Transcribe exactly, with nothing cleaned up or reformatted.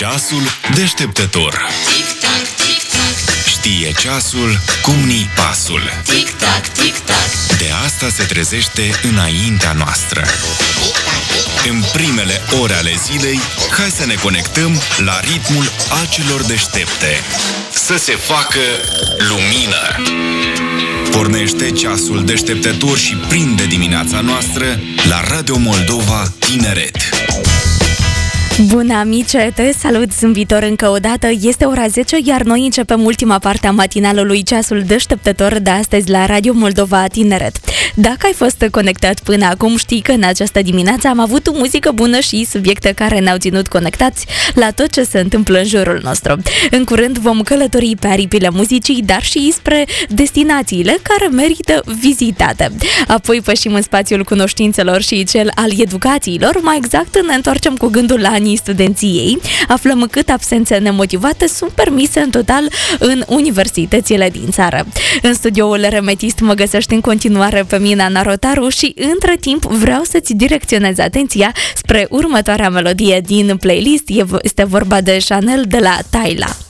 Ceasul deșteptător. Tic-tac, tic-tac. Știe ceasul cum ni pasul. Tic-tac, tic-tac. De asta se trezește înaintea noastră. Tic-tac, tic-tac. În primele ore ale zilei, hai să ne conectăm la ritmul acilor deștepte. Să se facă lumină. Pornește ceasul deșteptător și prinde dimineața noastră la Radio Moldova Tineret. Bună, amice! Te salut zâmbitor încă o dată. Este ora zece, iar noi începem ultima parte a matinalului Ceasul Deșteptător de astăzi la Radio Moldova Tineret. Dacă ai fost conectat până acum, știi că în această dimineață am avut muzică bună și subiecte care ne-au ținut conectați la tot ce se întâmplă în jurul nostru. În curând vom călători pe aripile muzicii, dar și spre destinațiile care merită vizitate. Apoi pășim în spațiul cunoștințelor și cel al educațiilor, mai exact ne întoarcem cu gândul la anii studenției, aflăm cât absențe nemotivate sunt permise în total în universitățile din țară. În studioul Remetist mă găsești în continuare pe mine, Ana Rotaru, și între timp vreau să-ți direcționez atenția spre următoarea melodie din playlist. Este vorba de Chanel de la Tyla.